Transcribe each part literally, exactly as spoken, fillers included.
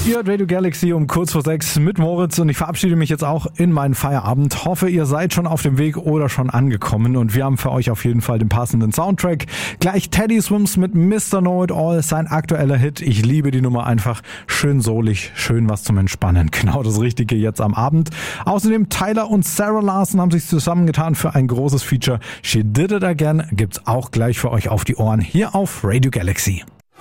Ihr hört Radio Galaxy um kurz vor sechs mit Moritz und ich verabschiede mich jetzt auch in meinen Feierabend. Hoffe, ihr seid schon auf dem Weg oder schon angekommen und wir haben für euch auf jeden Fall den passenden Soundtrack. Gleich Teddy Swims mit Mister Know It All, sein aktueller Hit. Ich liebe die Nummer einfach. Schön soulig, schön was zum Entspannen. Genau das Richtige jetzt am Abend. Außerdem Tyler und Sarah Larson haben sich zusammengetan für ein großes Feature. She Did It Again gibt's auch gleich für euch auf die Ohren hier auf Radio Galaxy.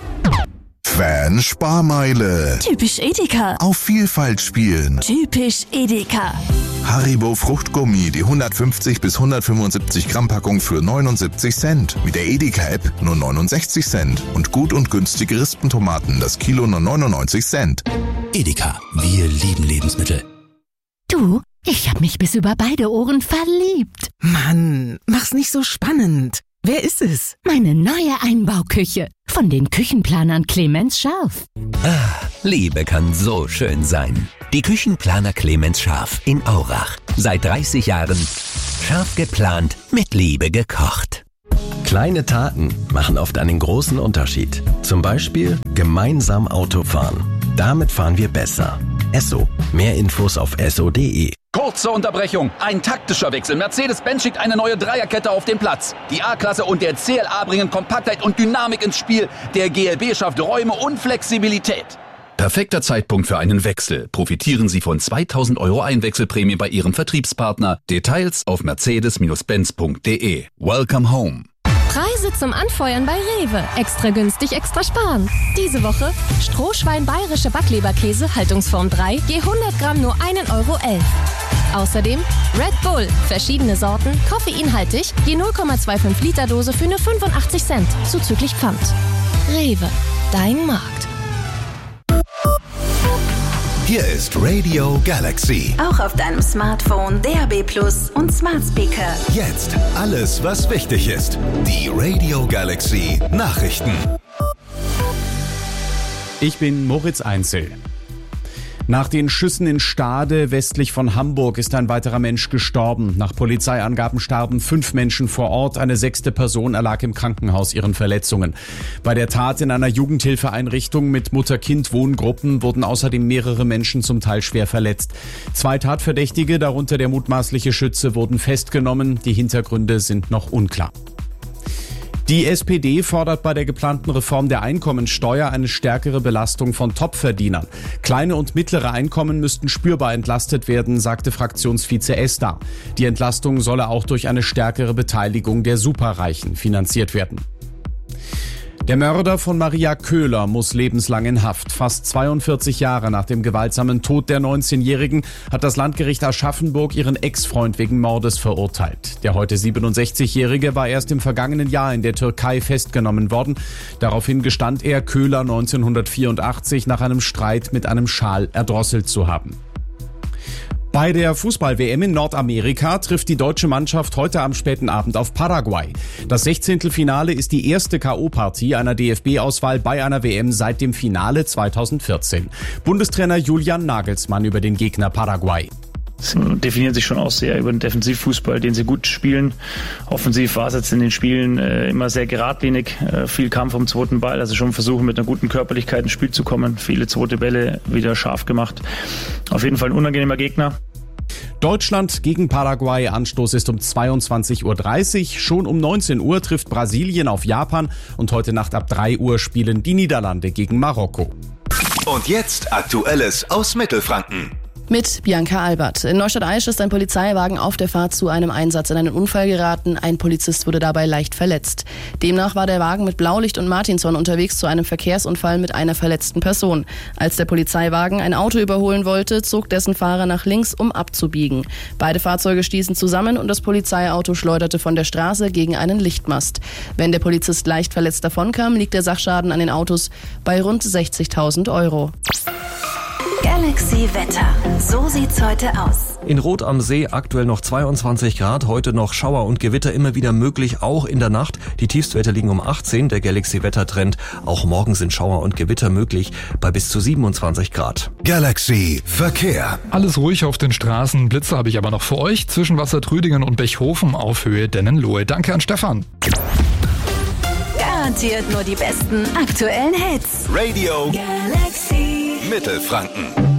Fan-Sparmeile. Typisch Edeka. Auf Vielfalt spielen. Typisch Edeka. Haribo Fruchtgummi, die hundertfünfzig bis hundertfünfundsiebzig Gramm Packung für neunundsiebzig Cent. Mit der Edeka-App nur neunundsechzig Cent. Und gut und günstige Rispentomaten, das Kilo nur neunundneunzig Cent. Edeka, wir lieben Lebensmittel. Du, ich hab mich bis über beide Ohren verliebt. Mann, mach's nicht so spannend. Wer ist es? Meine neue Einbauküche. Von den Küchenplanern Clemens Scharf. Ah, Liebe kann so schön sein. Die Küchenplaner Clemens Scharf in Aurach. Seit dreißig Jahren scharf geplant, mit Liebe gekocht. Kleine Taten machen oft einen großen Unterschied. Zum Beispiel gemeinsam Auto fahren. Damit fahren wir besser. Esso. Mehr Infos auf esso punkt de. Kurze Unterbrechung. Ein taktischer Wechsel. Mercedes-Benz schickt eine neue Dreierkette auf den Platz. Die A-Klasse und der C L A bringen Kompaktheit und Dynamik ins Spiel. Der G L B schafft Räume und Flexibilität. Perfekter Zeitpunkt für einen Wechsel. Profitieren Sie von zweitausend Euro Einwechselprämie bei Ihrem Vertriebspartner. Details auf mercedes Benz punkt de. Welcome home. Preise zum Anfeuern bei Rewe. Extra günstig, extra sparen. Diese Woche Strohschwein bayerische Backleberkäse, Haltungsform drei, je hundert Gramm nur ein Euro elf. Außerdem Red Bull, verschiedene Sorten, koffeinhaltig, je null Komma fünfundzwanzig Liter Dose für nur fünfundachtzig Cent, zuzüglich Pfand. Rewe, dein Markt. Hier ist Radio Galaxy. Auch auf deinem Smartphone, D A B Plus und Smart Speaker. Jetzt alles, was wichtig ist. Die Radio Galaxy Nachrichten. Ich bin Moritz Einzel. Nach den Schüssen in Stade westlich von Hamburg ist ein weiterer Mensch gestorben. Nach Polizeiangaben starben fünf Menschen vor Ort. Eine sechste Person erlag im Krankenhaus ihren Verletzungen. Bei der Tat in einer Jugendhilfeeinrichtung mit Mutter-Kind-Wohngruppen wurden außerdem mehrere Menschen zum Teil schwer verletzt. Zwei Tatverdächtige, darunter der mutmaßliche Schütze, wurden festgenommen. Die Hintergründe sind noch unklar. Die S P D fordert bei der geplanten Reform der Einkommensteuer eine stärkere Belastung von Topverdienern. Kleine und mittlere Einkommen müssten spürbar entlastet werden, sagte Fraktionsvize Esther. Die Entlastung solle auch durch eine stärkere Beteiligung der Superreichen finanziert werden. Der Mörder von Maria Köhler muss lebenslang in Haft. Fast zweiundvierzig Jahre nach dem gewaltsamen Tod der neunzehnjährigen hat das Landgericht Aschaffenburg ihren Ex-Freund wegen Mordes verurteilt. Der heute siebenundsechzigjährige war erst im vergangenen Jahr in der Türkei festgenommen worden. Daraufhin gestand er, Köhler neunzehnhundertvierundachtzig nach einem Streit mit einem Schal erdrosselt zu haben. Bei der Fußball-W M in Nordamerika trifft die deutsche Mannschaft heute am späten Abend auf Paraguay. Das Sechzehntelfinale ist die erste K O-Partie einer D F B-Auswahl bei einer W M seit dem Finale zweitausendvierzehn. Bundestrainer Julian Nagelsmann über den Gegner Paraguay. Sie definieren sich schon auch sehr über den Defensivfußball, den sie gut spielen. Offensiv war es jetzt in den Spielen äh, immer sehr geradlinig, äh, viel Kampf um den zweiten Ball, also schon versuchen mit einer guten Körperlichkeit ins Spiel zu kommen, viele zweite Bälle wieder scharf gemacht. Auf jeden Fall ein unangenehmer Gegner. Deutschland gegen Paraguay. Anstoß ist um zweiundzwanzig Uhr dreißig. Schon um neunzehn Uhr trifft Brasilien auf Japan und heute Nacht ab drei Uhr spielen die Niederlande gegen Marokko. Und jetzt Aktuelles aus Mittelfranken. Mit Bianca Albert. In Neustadt-Aisch ist ein Polizeiwagen auf der Fahrt zu einem Einsatz in einen Unfall geraten. Ein Polizist wurde dabei leicht verletzt. Demnach war der Wagen mit Blaulicht und Martinshorn unterwegs zu einem Verkehrsunfall mit einer verletzten Person. Als der Polizeiwagen ein Auto überholen wollte, zog dessen Fahrer nach links, um abzubiegen. Beide Fahrzeuge stießen zusammen und das Polizeiauto schleuderte von der Straße gegen einen Lichtmast. Wenn der Polizist leicht verletzt davonkam, liegt der Sachschaden an den Autos bei rund sechzigtausend Euro. Galaxy Wetter. So sieht's heute aus. In Rot am See aktuell noch zweiundzwanzig Grad, heute noch Schauer und Gewitter immer wieder möglich, auch in der Nacht. Die Tiefstwerte liegen um achtzehn, der Galaxy Wettertrend. Auch morgen sind Schauer und Gewitter möglich bei bis zu siebenundzwanzig Grad. Galaxy Verkehr. Alles ruhig auf den Straßen, Blitze habe ich aber noch für euch. Zwischen Wassertrüdingen und Bechhofen auf Höhe Dennenlohe. Danke an Stefan. Garantiert nur die besten aktuellen Hits. Radio Galaxy. Mittelfranken.